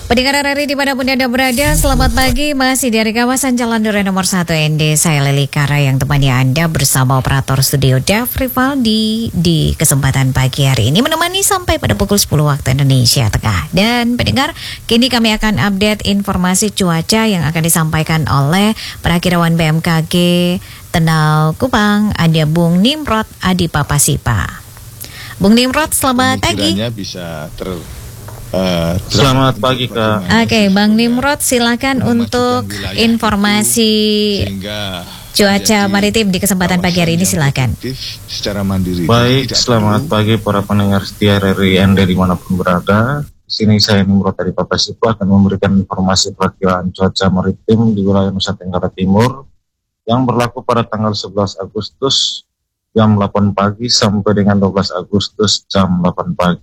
Pendengar RRI dimanapun Anda berada, selamat pagi. Masih dari kawasan Jalan Duren nomor 1 ND, saya Leli Kara yang temani Anda bersama operator studio Dev Rivaldi di kesempatan pagi hari ini, menemani sampai pada pukul 10 waktu Indonesia Tengah. Dan pendengar, kini kami akan update informasi cuaca yang akan disampaikan oleh Perakirawan BMKG Tenau Kupang, ada Bung Nimrod Adi Papasipa. Bung Nimrod, selamat pagi. Bisa selamat pagi Kak. Oke, Bang Nimrod, silakan untuk informasi cuaca maritim di kesempatan pagi hari ini, silakan. Secara mandiri. Baik, selamat pagi para pendengar setia RRI Anda dimanapun berada. Di sini saya Nimrod dari Papasipa akan memberikan informasi perakiraan cuaca maritim di wilayah Nusa Tenggara Timur yang berlaku pada tanggal 11 Agustus jam 8 pagi sampai dengan 12 Agustus jam 8 pagi.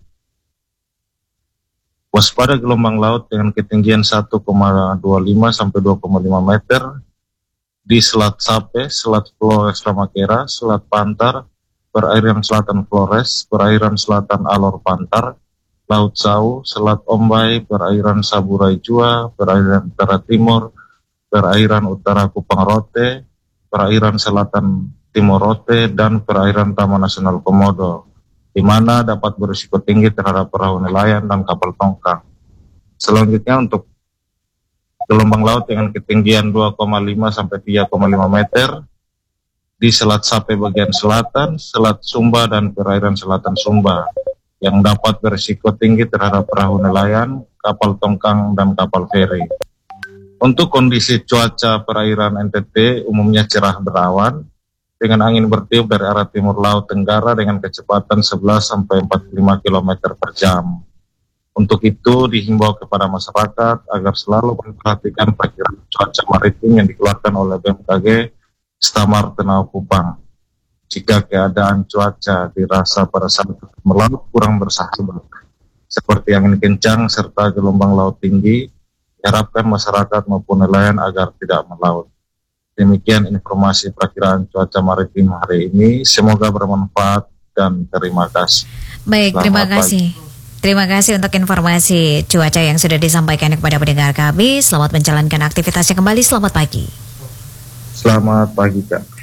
Waspada gelombang laut dengan ketinggian 1,25 sampai 2,5 meter di Selat Sape, Selat Flores Ramakera, Selat Pantar, perairan selatan Flores, perairan selatan Alor Pantar, Laut Sau, Selat Ombai, perairan Saburai Jua, perairan utara timur, perairan utara Kupang Rote, perairan selatan Timur Rote, dan perairan Taman Nasional Komodo, di mana dapat berisiko tinggi terhadap perahu nelayan dan kapal tongkang. Selanjutnya untuk gelombang laut dengan ketinggian 2,5 sampai 3,5 meter di Selat Sape bagian selatan, Selat Sumba, dan perairan selatan Sumba, yang dapat berisiko tinggi terhadap perahu nelayan, kapal tongkang, dan kapal feri. Untuk kondisi cuaca perairan NTT umumnya cerah berawan, dengan angin bertiup dari arah timur laut tenggara dengan kecepatan 11 sampai 45 km per jam. Untuk itu dihimbau kepada masyarakat agar selalu memperhatikan perkiraan cuaca maritim yang dikeluarkan oleh BMKG Stamar Tenau Kupang. Jika keadaan cuaca dirasa pada saat melaut kurang bersahabat, seperti angin kencang serta gelombang laut tinggi, diharapkan masyarakat maupun nelayan agar tidak melaut. Demikian informasi perakiraan cuaca maritim hari ini. Semoga bermanfaat dan terima kasih. Baik, terima kasih. Terima kasih untuk informasi cuaca yang sudah disampaikan kepada pendengar kami. Selamat menjalankan aktivitasnya kembali. Selamat pagi. Selamat pagi, Kak.